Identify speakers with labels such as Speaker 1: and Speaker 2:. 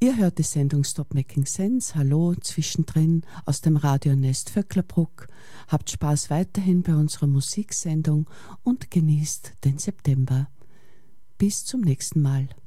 Speaker 1: Ihr hört die Sendung Stop Making Sense. Hallo, zwischendrin aus dem Radionest Vöcklerbruck. Habt Spaß weiterhin bei unserer Musiksendung und genießt den September. Bis zum nächsten Mal.